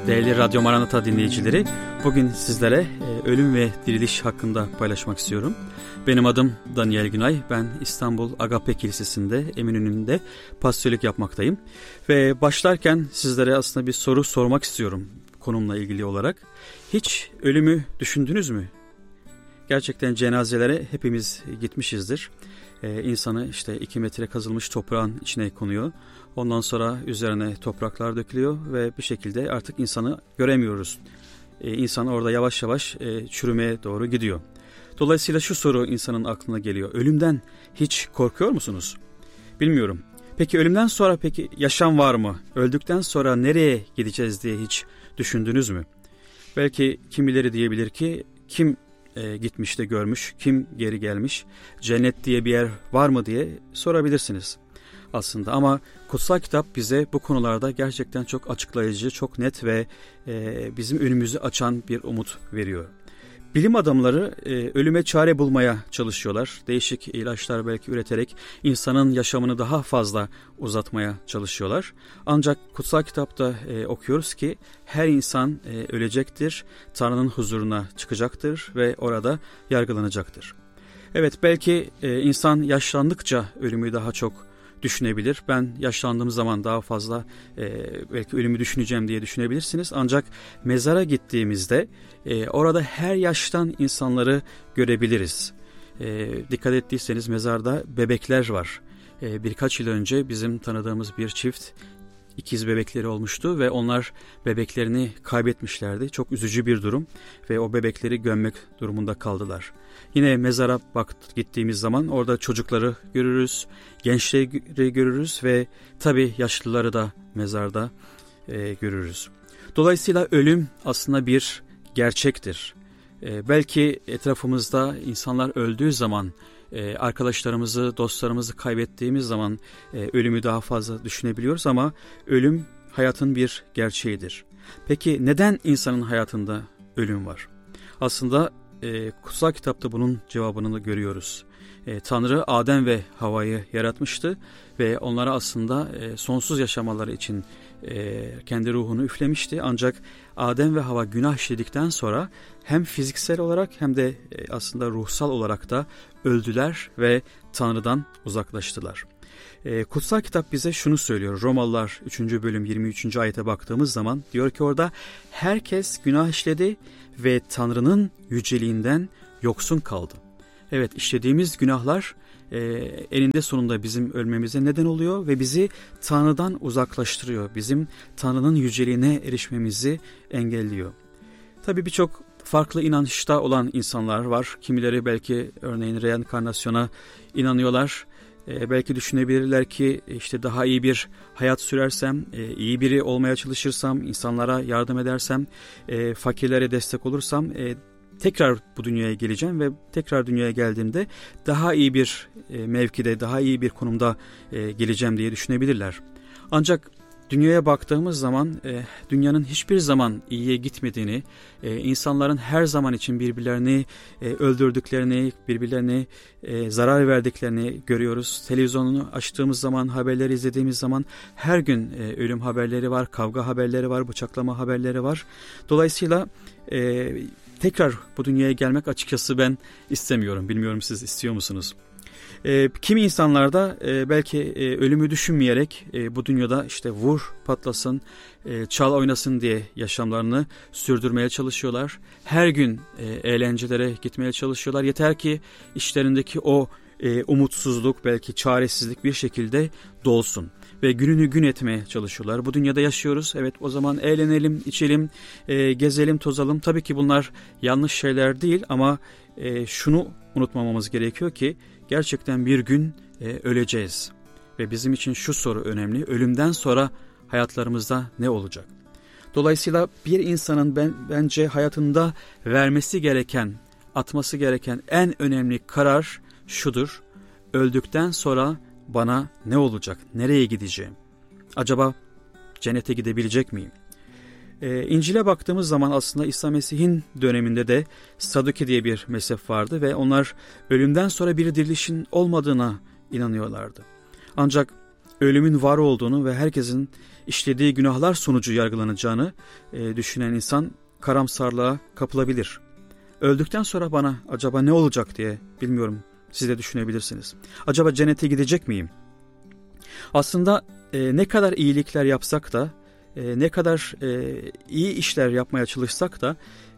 Değerli Radyo Maranata dinleyicileri, bugün sizlere ölüm ve diriliş hakkında paylaşmak istiyorum. Benim adım Daniel Günay, ben İstanbul Agape Kilisesi'nde Eminönü'nde pastörlük yapmaktayım. Ve başlarken sizlere aslında bir soru sormak istiyorum konumla ilgili olarak. Hiç ölümü düşündünüz mü? Gerçekten cenazelere hepimiz gitmişizdir. İnsanı işte 2 metre kazılmış toprağın içine konuyor. Ondan sonra üzerine topraklar dökülüyor ve bir şekilde artık insanı göremiyoruz. İnsan orada yavaş yavaş çürümeye doğru gidiyor. Dolayısıyla şu soru insanın aklına geliyor. Ölümden hiç korkuyor musunuz? Bilmiyorum. Peki ölümden sonra yaşam var mı? Öldükten sonra nereye gideceğiz diye hiç düşündünüz mü? Belki kimileri diyebilir ki kim gitmiş de görmüş, kim geri gelmiş, cennet diye bir yer var mı diye sorabilirsiniz aslında. Ama kutsal kitap bize bu konularda gerçekten çok açıklayıcı, çok net ve bizim önümüzü açan bir umut veriyor. Bilim adamları ölüme çare bulmaya çalışıyorlar. Değişik ilaçlar belki üreterek insanın yaşamını daha fazla uzatmaya çalışıyorlar. Ancak kutsal kitapta okuyoruz ki her insan ölecektir, Tanrı'nın huzuruna çıkacaktır ve orada yargılanacaktır. Evet, belki insan yaşlandıkça ölümü daha çok düşünebilir. Ben yaşlandığım zaman daha fazla belki ölümü düşüneceğim diye düşünebilirsiniz. Ancak mezara gittiğimizde orada her yaştan insanları görebiliriz. Dikkat ettiyseniz mezarda bebekler var. Birkaç yıl önce bizim tanıdığımız bir çift ikiz bebekleri olmuştu ve onlar bebeklerini kaybetmişlerdi. Çok üzücü bir durum ve o bebekleri gömmek durumunda kaldılar. Yine mezara gittiğimiz zaman orada çocukları görürüz, gençleri görürüz ve tabii yaşlıları da mezarda görürüz. Dolayısıyla ölüm aslında bir gerçektir. Belki etrafımızda insanlar öldüğü zaman, arkadaşlarımızı, dostlarımızı kaybettiğimiz zaman ölümü daha fazla düşünebiliyoruz ama ölüm hayatın bir gerçeğidir. Peki neden insanın hayatında ölüm var? Aslında kutsal kitapta bunun cevabını da görüyoruz. Tanrı Adem ve Havva'yı yaratmıştı ve onlara aslında sonsuz yaşamaları için kendi ruhunu üflemişti. Ancak Adem ve Havva günah işledikten sonra hem fiziksel olarak hem de aslında ruhsal olarak da öldüler ve Tanrı'dan uzaklaştılar. Kutsal kitap bize şunu söylüyor. Romalılar 3. bölüm 23. ayete baktığımız zaman diyor ki orada herkes günah işledi ve Tanrı'nın yüceliğinden yoksun kaldı. Evet, işlediğimiz günahlar eninde sonunda bizim ölmemize neden oluyor ve bizi Tanrı'dan uzaklaştırıyor. Bizim Tanrı'nın yüceliğine erişmemizi engelliyor. Tabii birçok farklı inançta olan insanlar var. Kimileri belki örneğin reenkarnasyona inanıyorlar. Belki düşünebilirler ki işte daha iyi bir hayat sürersem, iyi biri olmaya çalışırsam, insanlara yardım edersem, fakirlere destek olursam tekrar bu dünyaya geleceğim ve tekrar dünyaya geldiğimde daha iyi bir mevkide, daha iyi bir konumda geleceğim diye düşünebilirler. Ancak dünyaya baktığımız zaman dünyanın hiçbir zaman iyiye gitmediğini, insanların her zaman için birbirlerini öldürdüklerini, birbirlerine zarar verdiklerini görüyoruz. Televizyonunu açtığımız zaman, haberleri izlediğimiz zaman her gün ölüm haberleri var, kavga haberleri var, bıçaklama haberleri var. Dolayısıyla tekrar bu dünyaya gelmek açıkçası ben istemiyorum. Bilmiyorum siz istiyor musunuz? Kimi insanlar da belki ölümü düşünmeyerek bu dünyada işte vur patlasın, çal oynasın diye yaşamlarını sürdürmeye çalışıyorlar. Her gün eğlencelere gitmeye çalışıyorlar. Yeter ki işlerindeki o umutsuzluk, belki çaresizlik bir şekilde dolsun. Ve gününü gün etmeye çalışıyorlar. Bu dünyada yaşıyoruz. Evet, o zaman eğlenelim, içelim, gezelim, tozalım. Tabii ki bunlar yanlış şeyler değil ama şunu unutmamamız gerekiyor ki gerçekten bir gün öleceğiz. Ve bizim için şu soru önemli. Ölümden sonra hayatlarımızda ne olacak? Dolayısıyla bir insanın bence hayatında vermesi gereken, atması gereken en önemli karar şudur. Öldükten sonra bana ne olacak? Nereye gideceğim? Acaba cennete gidebilecek miyim? İncil'e baktığımız zaman aslında İsa Mesih'in döneminde de Saduki diye bir mezhep vardı ve onlar ölümden sonra bir dirilişin olmadığına inanıyorlardı. Ancak ölümün var olduğunu ve herkesin işlediği günahlar sonucu yargılanacağını düşünen insan karamsarlığa kapılabilir. Öldükten sonra bana acaba ne olacak diye bilmiyorum, siz de düşünebilirsiniz. Acaba cennete gidecek miyim? Aslında ne kadar iyilikler yapsak da, ne kadar iyi işler yapmaya çalışsak da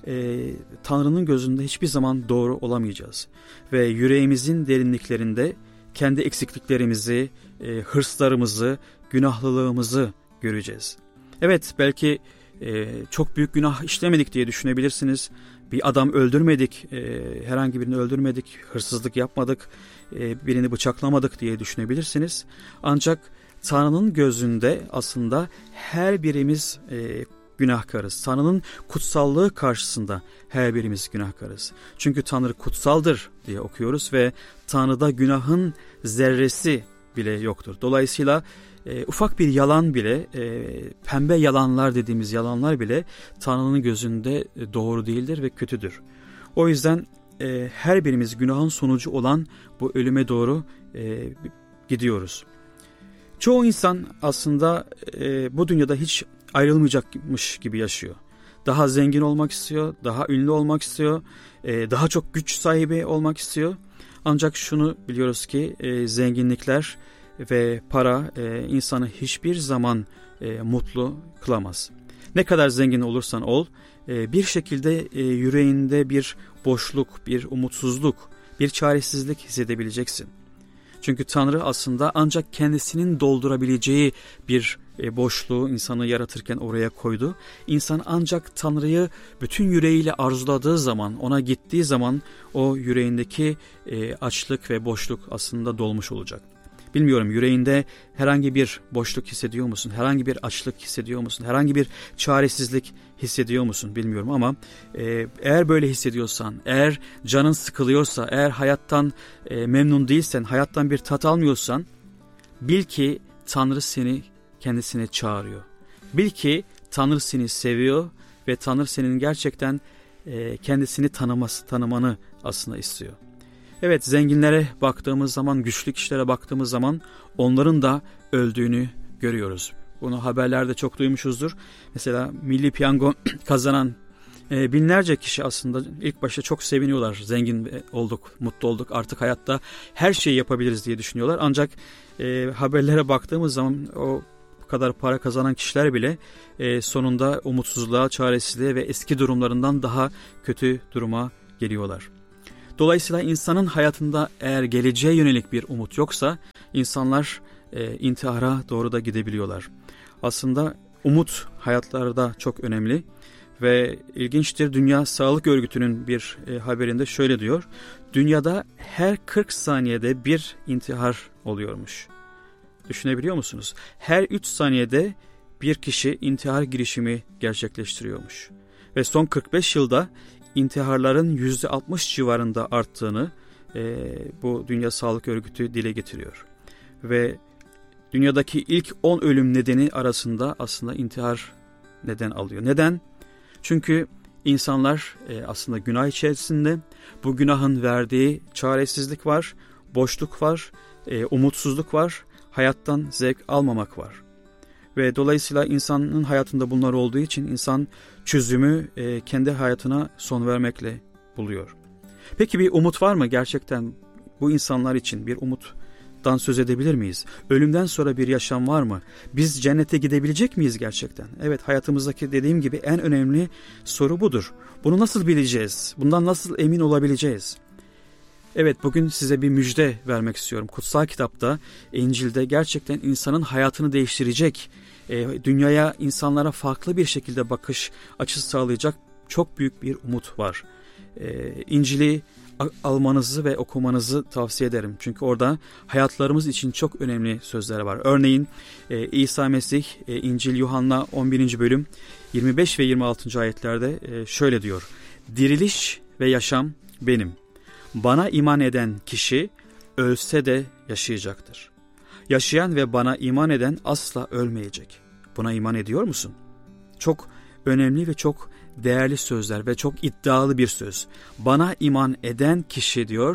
Tanrı'nın gözünde hiçbir zaman doğru olamayacağız. Ve yüreğimizin derinliklerinde kendi eksikliklerimizi, hırslarımızı, günahlılığımızı göreceğiz. Evet, belki çok büyük günah işlemedik diye düşünebilirsiniz. Bir adam öldürmedik, herhangi birini öldürmedik, hırsızlık yapmadık, birini bıçaklamadık diye düşünebilirsiniz. Ancak Tanrı'nın gözünde aslında her birimiz günahkarız. Tanrı'nın kutsallığı karşısında her birimiz günahkarız. Çünkü Tanrı kutsaldır diye okuyoruz ve Tanrı'da günahın zerresi bile yoktur. Dolayısıyla ufak bir yalan bile, pembe yalanlar dediğimiz yalanlar bile Tanrı'nın gözünde doğru değildir ve kötüdür. O yüzden her birimiz günahın sonucu olan bu ölüme doğru gidiyoruz. Çoğu insan aslında bu dünyada hiç ayrılmayacakmış gibi yaşıyor. Daha zengin olmak istiyor, daha ünlü olmak istiyor, daha çok güç sahibi olmak istiyor. Ancak şunu biliyoruz ki zenginlikler ve para insanı hiçbir zaman mutlu kılamaz. Ne kadar zengin olursan ol, bir şekilde yüreğinde bir boşluk, bir umutsuzluk, bir çaresizlik hissedebileceksin. Çünkü Tanrı aslında ancak kendisinin doldurabileceği bir boşluğu insanı yaratırken oraya koydu. İnsan ancak Tanrı'yı bütün yüreğiyle arzuladığı zaman, ona gittiği zaman o yüreğindeki açlık ve boşluk aslında dolmuş olacak. Bilmiyorum, yüreğinde herhangi bir boşluk hissediyor musun? Herhangi bir açlık hissediyor musun? Herhangi bir çaresizlik hissediyor musun? Bilmiyorum ama eğer böyle hissediyorsan, eğer canın sıkılıyorsa, eğer hayattan memnun değilsen, hayattan bir tat almıyorsan, bil ki Tanrı seni kendisine çağırıyor. Bil ki Tanrı seni seviyor ve Tanrı senin gerçekten kendisini tanımanı aslında istiyor. Evet, zenginlere baktığımız zaman, güçlü kişilere baktığımız zaman onların da öldüğünü görüyoruz. Bunu haberlerde çok duymuşuzdur. Mesela Milli Piyango kazanan binlerce kişi aslında ilk başta çok seviniyorlar. Zengin olduk, mutlu olduk, artık hayatta her şeyi yapabiliriz diye düşünüyorlar. Ancak haberlere baktığımız zaman o kadar para kazanan kişiler bile sonunda umutsuzluğa, çaresizliğe ve eski durumlarından daha kötü duruma geliyorlar. Dolayısıyla insanın hayatında eğer geleceğe yönelik bir umut yoksa insanlar intihara doğru da gidebiliyorlar. Aslında umut hayatlarda çok önemli ve ilginçtir. Dünya Sağlık Örgütü'nün bir haberinde şöyle diyor. Dünyada her 40 saniyede bir intihar oluyormuş. Düşünebiliyor musunuz? Her 3 saniyede bir kişi intihar girişimi gerçekleştiriyormuş. Ve son 45 yılda intiharların %60 civarında arttığını bu Dünya Sağlık Örgütü dile getiriyor. Ve dünyadaki ilk 10 ölüm nedeni arasında aslında intihar neden alıyor. Neden? Çünkü insanlar aslında günah içerisinde, bu günahın verdiği çaresizlik var, boşluk var, umutsuzluk var, hayattan zevk almamak var. Ve dolayısıyla insanın hayatında bunlar olduğu için insan çözümü kendi hayatına son vermekle buluyor. Peki bir umut var mı gerçekten bu insanlar için? Bir umuttan söz edebilir miyiz? Ölümden sonra bir yaşam var mı? Biz cennete gidebilecek miyiz gerçekten? Evet, hayatımızdaki dediğim gibi en önemli soru budur. Bunu nasıl bileceğiz? Bundan nasıl emin olabileceğiz? Evet, bugün size bir müjde vermek istiyorum. Kutsal kitapta, İncil'de gerçekten insanın hayatını değiştirecek, dünyaya, insanlara farklı bir şekilde bakış açısı sağlayacak çok büyük bir umut var. İncil'i almanızı ve okumanızı tavsiye ederim. Çünkü orada hayatlarımız için çok önemli sözler var. Örneğin İsa Mesih İncil Yuhanna 11. bölüm 25 ve 26. ayetlerde şöyle diyor. Diriliş ve yaşam benim. Bana iman eden kişi ölse de yaşayacaktır. Yaşayan ve bana iman eden asla ölmeyecek. Buna iman ediyor musun? Çok önemli ve çok değerli sözler ve çok iddialı bir söz. Bana iman eden kişi diyor,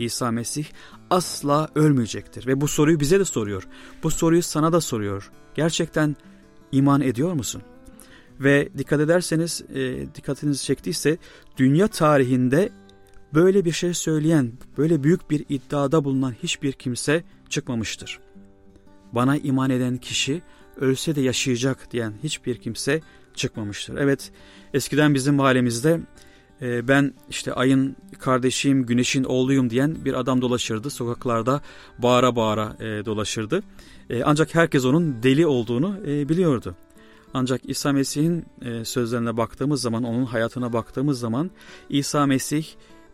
İsa Mesih asla ölmeyecektir. Ve bu soruyu bize de soruyor. Bu soruyu sana da soruyor. Gerçekten iman ediyor musun? Ve dikkat ederseniz, dikkatinizi çektiyse, dünya tarihinde böyle bir şey söyleyen, böyle büyük bir iddiada bulunan hiçbir kimse çıkmamıştır. Bana iman eden kişi ölse de yaşayacak diyen hiçbir kimse çıkmamıştır. Evet, eskiden bizim mahallemizde ben işte ayın kardeşiyim, güneşin oğluyum diyen bir adam dolaşırdı. Sokaklarda bağıra bağıra dolaşırdı. Ancak herkes onun deli olduğunu biliyordu. Ancak İsa Mesih'in sözlerine baktığımız zaman, onun hayatına baktığımız zaman İsa Mesih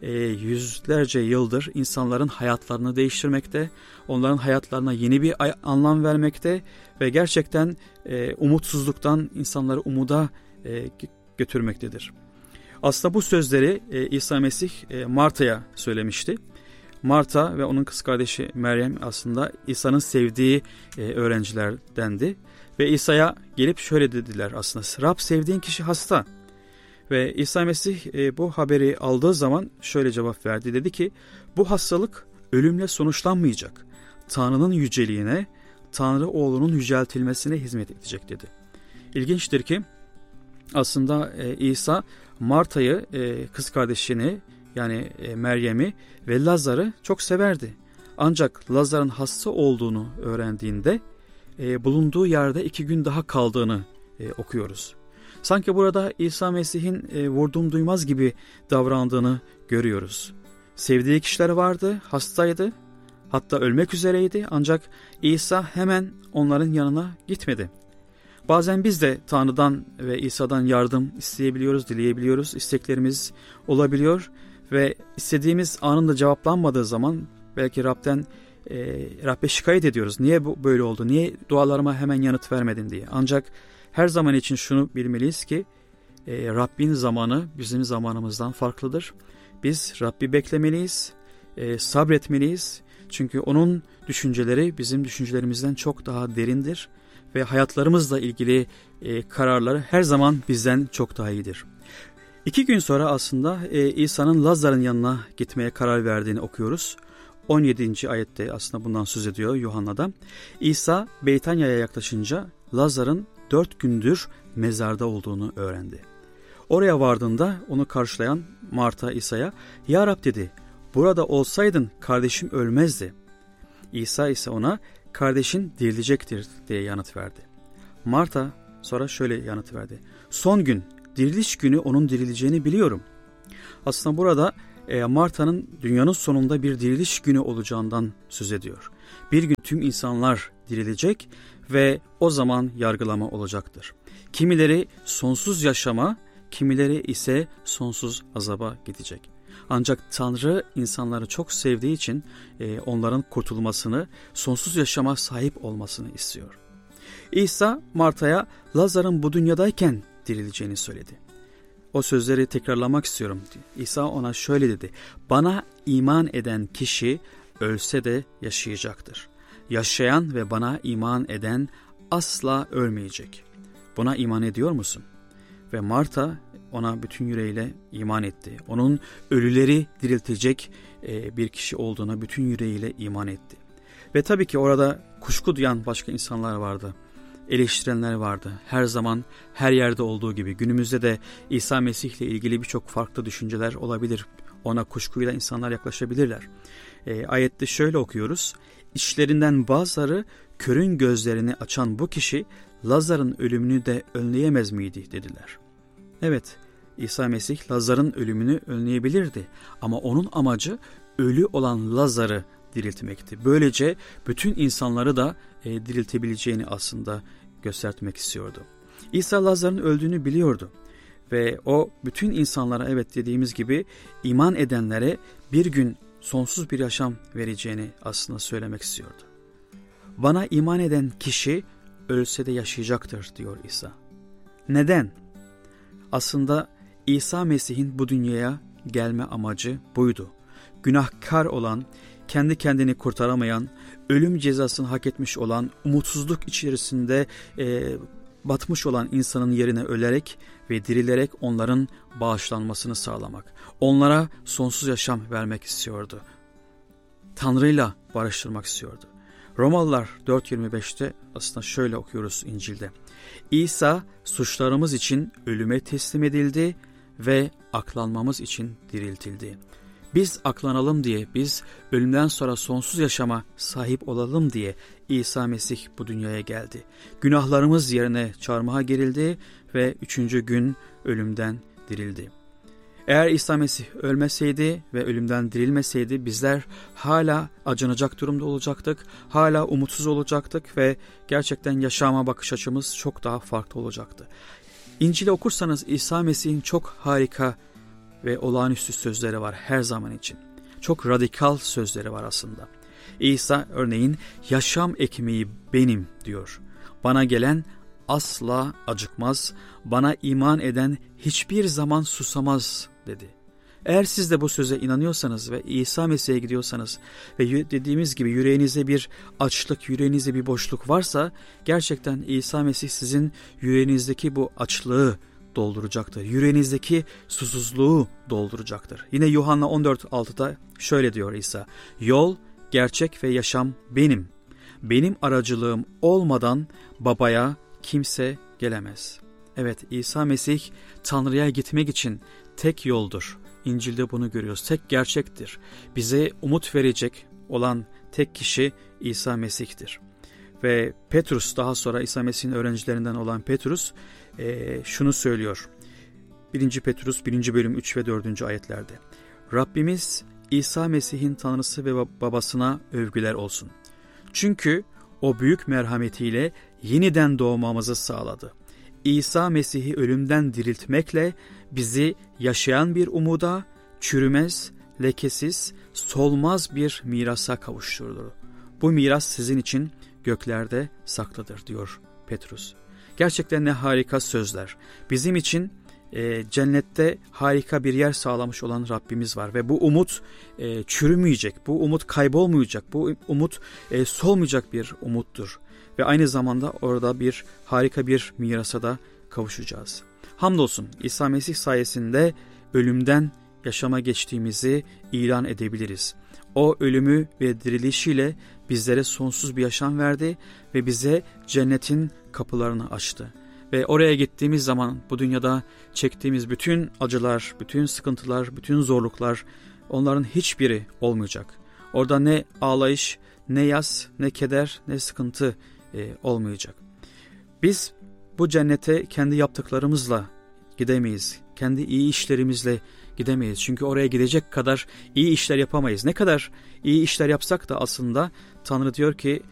yüzlerce yıldır insanların hayatlarını değiştirmekte, onların hayatlarına yeni bir anlam vermekte ve gerçekten umutsuzluktan insanları umuda götürmektedir. Aslında bu sözleri İsa Mesih Marta'ya söylemişti. Marta ve onun kız kardeşi Meryem aslında İsa'nın sevdiği öğrencilerdendi. Ve İsa'ya gelip şöyle dediler aslında: Rab, sevdiğin kişi hasta. Ve İsa Mesih bu haberi aldığı zaman şöyle cevap verdi. Dedi ki, bu hastalık ölümle sonuçlanmayacak. Tanrı'nın yüceliğine, Tanrı oğlunun yüceltilmesine hizmet edecek dedi. İlginçtir ki aslında İsa Marta'yı, kız kardeşini yani Meryem'i ve Lazar'ı çok severdi. Ancak Lazar'ın hasta olduğunu öğrendiğinde bulunduğu yerde 2 gün daha kaldığını okuyoruz. Sanki burada İsa Mesih'in vurdum duymaz gibi davrandığını görüyoruz. Sevdiği kişiler vardı, hastaydı, hatta ölmek üzereydi, ancak İsa hemen onların yanına gitmedi. Bazen biz de Tanrı'dan ve İsa'dan yardım isteyebiliyoruz, dileyebiliyoruz, isteklerimiz olabiliyor ve istediğimiz anında cevaplanmadığı zaman belki Rab'be şikayet ediyoruz. Niye bu böyle oldu? Niye dualarıma hemen yanıt vermedin diye. Ancak her zaman için şunu bilmeliyiz ki Rabbin zamanı bizim zamanımızdan farklıdır. Biz Rabbi beklemeliyiz, sabretmeliyiz. Çünkü onun düşünceleri bizim düşüncelerimizden çok daha derindir ve hayatlarımızla ilgili kararları her zaman bizden çok daha iyidir. 2 gün sonra aslında İsa'nın Lazar'ın yanına gitmeye karar verdiğini okuyoruz. 17. ayette aslında bundan söz ediyor Yuhanna'da. İsa Beytanya'ya yaklaşınca Lazar'ın 4 gündür mezarda olduğunu öğrendi. Oraya vardığında onu karşılayan Marta İsa'ya, "Ya Rab," dedi, "burada olsaydın kardeşim ölmezdi." İsa ise ona, "Kardeşin dirilecektir," diye yanıt verdi. Marta sonra şöyle yanıt verdi: "Son gün, diriliş günü onun dirileceğini biliyorum." Aslında burada Marta'nın dünyanın sonunda bir diriliş günü olacağından söz ediyor. Bir gün tüm insanlar dirilecek ve o zaman yargılama olacaktır. Kimileri sonsuz yaşama, kimileri ise sonsuz azaba gidecek. Ancak Tanrı insanları çok sevdiği için onların kurtulmasını, sonsuz yaşama sahip olmasını istiyor. İsa Marta'ya Lazar'ın bu dünyadayken dirileceğini söyledi. O sözleri tekrarlamak istiyorum. İsa ona şöyle dedi: "Bana iman eden kişi ölse de yaşayacaktır. Yaşayan ve bana iman eden asla ölmeyecek. Buna iman ediyor musun?" Ve Marta ona bütün yüreğiyle iman etti. Onun ölüleri diriltecek bir kişi olduğuna bütün yüreğiyle iman etti. Ve tabii ki orada kuşku duyan başka insanlar vardı. Eleştirenler vardı. Her zaman her yerde olduğu gibi günümüzde de İsa Mesih ile ilgili birçok farklı düşünceler olabilir. Ona kuşkuyla insanlar yaklaşabilirler. Ayette şöyle okuyoruz: "İçlerinden bazıları körün gözlerini açan bu kişi Lazar'ın ölümünü de önleyemez miydi?" dediler. Evet, İsa Mesih Lazar'ın ölümünü önleyebilirdi ama onun amacı ölü olan Lazar'ı diriltmekti. Böylece bütün insanları da diriltebileceğini aslında göstermek istiyordu. İsa Lazar'ın öldüğünü biliyordu ve o bütün insanlara, evet dediğimiz gibi, iman edenlere bir gün sonsuz bir yaşam vereceğini aslında söylemek istiyordu. "Bana iman eden kişi ölse de yaşayacaktır," diyor İsa. Neden? Aslında İsa Mesih'in bu dünyaya gelme amacı buydu. Günahkar olan, kendi kendini kurtaramayan, ölüm cezasını hak etmiş olan, umutsuzluk içerisinde batmış olan insanın yerine ölerek ve dirilerek onların bağışlanmasını sağlamak. Onlara sonsuz yaşam vermek istiyordu. Tanrı'yla barıştırmak istiyordu. Romalılar 4.25'te aslında şöyle okuyoruz İncil'de. İsa suçlarımız için ölüme teslim edildi ve aklanmamız için diriltildi. Biz aklanalım diye, biz ölümden sonra sonsuz yaşama sahip olalım diye İsa Mesih bu dünyaya geldi. Günahlarımız yerine çarmıha gerildi ve 3. gün ölümden dirildi. Eğer İsa Mesih ölmeseydi ve ölümden dirilmeseydi bizler hala acınacak durumda olacaktık, hala umutsuz olacaktık ve gerçekten yaşama bakış açımız çok daha farklı olacaktı. İncil'i okursanız İsa Mesih'in çok harika ve olağanüstü sözleri var her zaman için. Çok radikal sözleri var aslında. İsa örneğin yaşam ekmeği benim diyor. Bana gelen asla acıkmaz, bana iman eden hiçbir zaman susamaz dedi. Eğer siz de bu söze inanıyorsanız ve İsa Mesih'e gidiyorsanız ve dediğimiz gibi yüreğinizde bir açlık, yüreğinizde bir boşluk varsa gerçekten İsa Mesih sizin yüreğinizdeki bu açlığı dolduracaktır. Yüreğinizdeki susuzluğu dolduracaktır. Yine Yuhanna 14.6'da şöyle diyor İsa: Yol, gerçek ve yaşam benim. Benim aracılığım olmadan babaya kimse gelemez. Evet, İsa Mesih Tanrı'ya gitmek için tek yoldur. İncil'de bunu görüyoruz. Tek gerçektir. Bize umut verecek olan tek kişi İsa Mesih'tir. Ve Petrus, daha sonra İsa Mesih'in öğrencilerinden olan Petrus şunu söylüyor. 1. Petrus 1. bölüm 3 ve 4. ayetlerde. Rabbimiz İsa Mesih'in Tanrısı ve babasına övgüler olsun. Çünkü o büyük merhametiyle yeniden doğmamızı sağladı. İsa Mesih'i ölümden diriltmekle bizi yaşayan bir umuda, çürümez, lekesiz, solmaz bir mirasa kavuşturdu. Bu miras sizin için göklerde saklıdır diyor Petrus. Gerçekten ne harika sözler. Bizim için cennette harika bir yer sağlamış olan Rabbimiz var ve bu umut çürümeyecek, bu umut kaybolmayacak, bu umut solmayacak bir umuttur. Ve aynı zamanda orada harika bir mirasa da kavuşacağız. Hamdolsun İsa Mesih sayesinde ölümden yaşama geçtiğimizi ilan edebiliriz. O ölümü ve dirilişiyle bizlere sonsuz bir yaşam verdi ve bize cennetin kapılarını açtı. Ve oraya gittiğimiz zaman bu dünyada çektiğimiz bütün acılar, bütün sıkıntılar, bütün zorluklar, onların hiçbiri olmayacak. Orada ne ağlayış, ne yas, ne keder, ne sıkıntı olmayacak. Biz bu cennete kendi yaptıklarımızla gidemeyiz. Kendi iyi işlerimizle gidemeyiz. Çünkü oraya gidecek kadar iyi işler yapamayız. Ne kadar iyi işler yapsak da aslında Tanrı diyor ki